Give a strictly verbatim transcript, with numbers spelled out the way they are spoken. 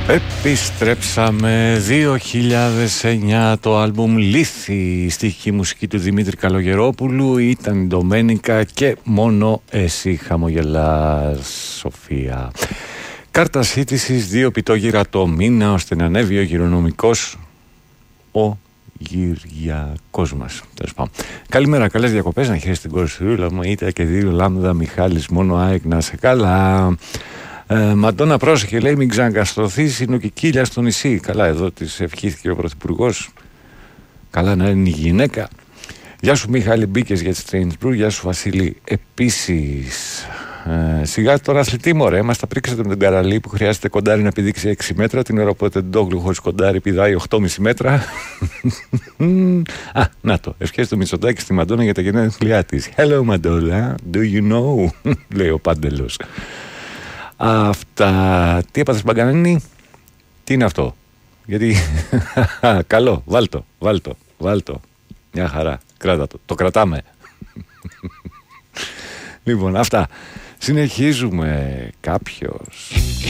Επιστρέψαμε δύο χιλιάδες εννιά, το άλμπουμ Λύθη, η στίχη μουσική του Δημήτρη Καλογερόπουλου, ήταν η Ντομένικα και μόνο εσύ χαμογελάς, Σοφία. Κάρτα σύντησης, δύο πιτόγυρα το μήνα, ώστε να ανέβει ο γυρονομικός ο Γυριακός μας. Καλημέρα, καλές διακοπές, να χαίρεσαι την κορσιούλα μου, είτε και δύο λάμδα, Μιχάλης, μόνο ΑΕΚ, να σε καλά. Ε, Μαντώνα, πρόσεχε, λέει, μην ξαναγκαστρωθείς, είναι ο Κικίλια στο νησί. Καλά, εδώ της ευχήθηκε ο Πρωθυπουργός. Καλά να είναι η γυναίκα. Γεια σου Μιχάλη, μπήκες για τη Strange Brew. Γεια σου Βασίλη. Επίσης, ε, σιγά τώρα αθλητή μωρέ, μας τα πρίξατε με τον Καραλή που χρειάζεται κοντάρι να πηδήξει έξι μέτρα. Την ώρα που τον Ντόγλου χωρίς κοντάρι πηδάει οκτώ κόμμα πέντε μέτρα. Α, να το, ευχές του Μητσοτάκη στη Μαντώνα για τα γενέθλιά της. Hello Μαντώνα, do you know, λέει ο Πάντελος. Αυτά. Τι έπαθες Μπαγκανίνη? Τι είναι αυτό? Γιατί καλό, βάλτο, βάλτο, βάλτο. Μια χαρά, κράτα το, το κρατάμε. Λοιπόν, αυτά. Συνεχίζουμε. Κάποιος